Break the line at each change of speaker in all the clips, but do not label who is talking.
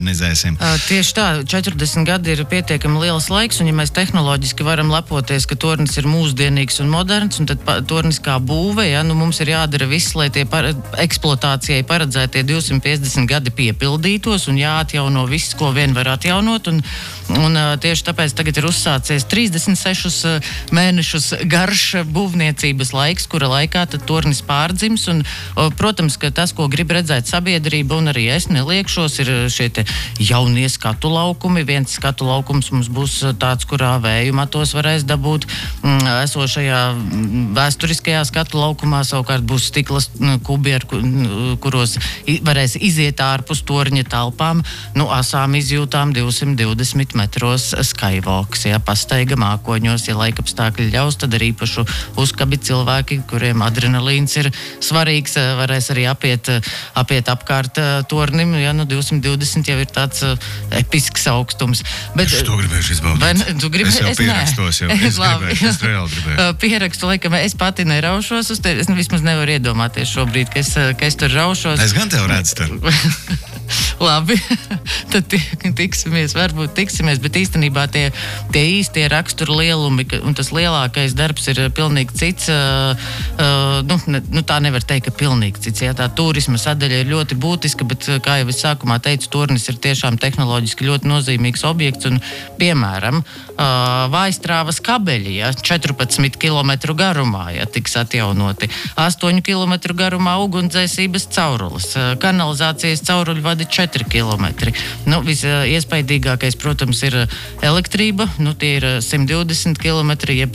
Nizēsim.
Tieši tā, 40 gadi ir pietiekami liels laiks, un ja mēs tehnoloģiski varam lepoties, ka tornis ir mūsdienīgs un moderns, un tad tornis kā būve, ja, nu mums ir jādara viss, lai tie eksploatācijai paredzētie 250 gadi piepildītos, un jāatjauno viss, ko vien var atjaunot, un tieši tāpēc tagad ir uzsācies 36 mēnešus garš būvniecības laiks, kura laikā tad tornis pārdzims, un, protams, ka tas, ko grib redzēt sabiedrība, un arī es neliekšos, ir šie te jaunie skatu laukumi. Viens skatu laukums mums būs tāds, kurā vēju matos varēs dabūt esošajā vēsturiskajā skatu laukumā, savukārt būs stiklas kubi, kuros varēs iziet ārpus torņa telpām, asām izjūtām 220 metros skywalks, ja, pastaiga mākoņos, ja laikapstākļi ļaus, tad ar īpašu uzkabi cilvēki, kuriem adrenalīns ir svarīgs, varēs arī apiet apkārt tornim, ja, 220 jau ir tāds episks augstums. Bet,
es to gribēšu izbaudīt. Es jau pierakstos jau. Es reāli gribēju.
Pierakstu, laikam, es pati neraušos uz tevi. Es vismaz nevaru iedomāties šobrīd, ka es tur raušos.
Es gan tev redzu tur.
Labi, tad varbūt tiksimies, bet īstenībā tie īstie rakstura lielumi, un tas lielākais darbs ir pilnīgi cits, tā nevar teikt, ka pilnīgi cits, ja tā turisma sadaļa ir ļoti būtiska, bet, kā jau es sākumā teicu, tornis ir tiešām tehnoloģiski ļoti nozīmīgs objekts, un, piemēram, Vājstrāvas kabeļi, ja, 14 km garumā, ja, tiks atjaunoti, 8 km garumā ugunsdzēsības caurules, kanalizācijas cauruļvadi 4 km. Visiespaidīgākais, protams, ir elektrība, tie ir 120 km, jeb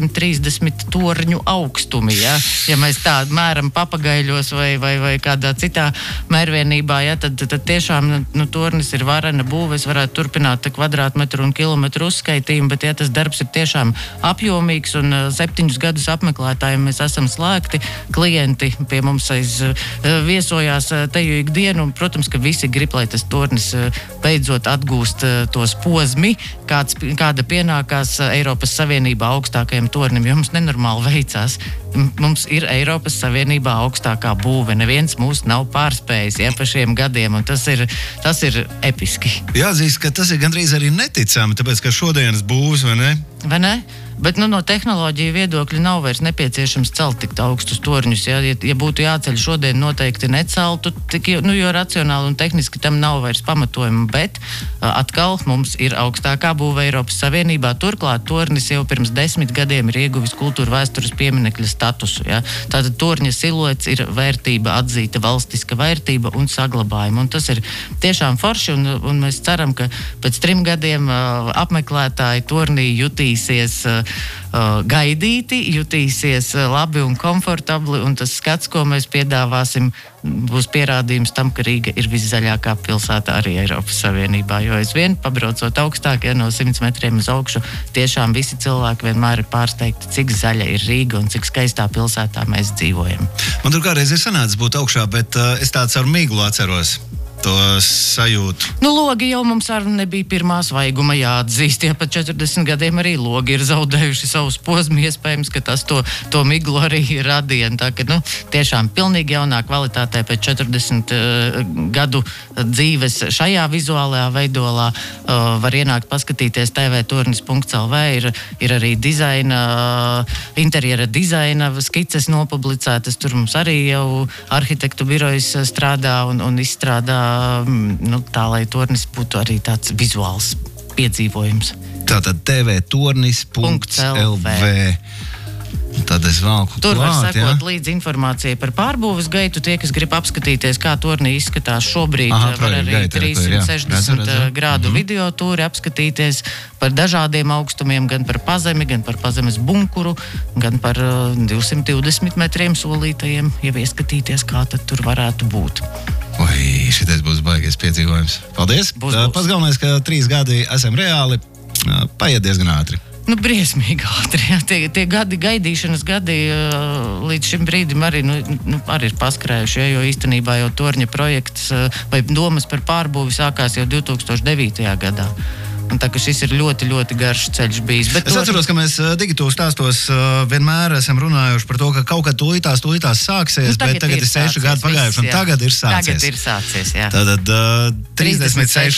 330 torņu augstumi, ja, ja mēs tā mēram papagaiļos vai kādā citā mērvienībā, ja, tad tiešām tornis ir varena būve, es varētu turpināt kvadrātmetru un kilometru uzskaitījumu, bet ja tas darbs ir tiešām apjomīgs un 7 gadus apmeklētājiem mēs esam slēgti, klienti pie mums viesojās teju ikdienu, un, protams, ka visi grib, lai tas tornis beidzot atgūst tos pozmi, kāda pienākās Eiropas Savienībā augstākajam tornim, jo mums nenormāli veicās. Mums ir Eiropas Savienībā augstākā būve. Neviens mūs nav pārspējis, ja, pa šiem gadiem, un tas ir episki.
Jāatzīst, ka tas ir gandrīz arī neticami, tāpēc, ka šodienas būvs, vai ne?
Vai ne? Bet no tehnoloģiju viedokļa nav vairs nepieciešams celt tik augstus torņus. Ja būtu jāceļ šodien, noteikti neceltu, jo racionāli un tehniski tam nav vairs pamatojuma. Bet atkal mums ir augstākā būve Eiropas Savienībā. Turklāt tornis jau pirms 10 gadiem ir ieguvis kultūra vēstures pieminekļa statusu. Ja? Tātad torņa siluets ir vērtība, atzīta valstiska vērtība un saglabājuma. Un tas ir tiešām forši, un mēs ceram, ka pēc 3 gadiem apmeklētāji tornī jutīsies gaidīti, jutīsies labi un komfortabli, un tas skats, ko mēs piedāvāsim, būs pierādījums tam, ka Rīga ir viszaļākā pilsēta arī Eiropas Savienībā, jo aizvien pabraucot augstāk, ja, no 100 metriem uz augšu, tiešām visi cilvēki vienmēr ir pārsteigti, cik zaļa ir Rīga un cik skaistā pilsētā mēs dzīvojam.
Man tur kādreiz ir sanācis būt augšā, bet es tāds ar miglu atceros to sajūtu.
Logi jau mums arī nebija pirmā svaiguma jāatzīst. Ja pat 40 gadiem arī logi ir zaudējuši savus posmu, iespējams, ka tas to miglu arī radīja. Tā ka, tiešām pilnīgi jaunā kvalitātē pēc 40 gadu dzīves šajā vizuālajā veidolā var ienākt paskatīties tvtornis.lv. Ir arī interjera dizaina skices nopublicētas. Tur mums arī jau arhitektu birojas strādā un izstrādā tā, lai tornis būtu arī tāds vizuāls piedzīvojums.
Tātad tvtornis.lv. Tad es valku
Tur var
klāt,
sekot līdz informācijai par pārbūves gaitu. Tie, kas grib apskatīties, kā tornī izskatās šobrīd, var arī 360 grādu video tūri apskatīties par dažādiem augstumiem, gan par pazemi, gan par pazemes bunkuru, gan par 220 metriem solītajiem, ja ieskatīties, kā tad tur varētu būt.
Oi, šitais būs baigais piedzīvojums. Paldies! Pats galvenais, ka 3 gadi esam reāli, paiet diezgan ātri.
Briesmīgi ātri. Tie gaidīšanas gadi līdz šim brīdim arī ir paskrējuši, jo īstenībā jau torņa projekts vai domas par pārbūvi sākās jau 2009. gadā. Un tā, ka šis ir ļoti, ļoti garš ceļš bijis.
Es atceros, ka mēs Digitūras stāstos vienmēr esam runājuši par to, ka kaut kad tūlītās sāksies, bet tagad ir 6 gadi pagājuši, un tagad ir sācies.
Tagad ir sācies, jā.
Tātad 36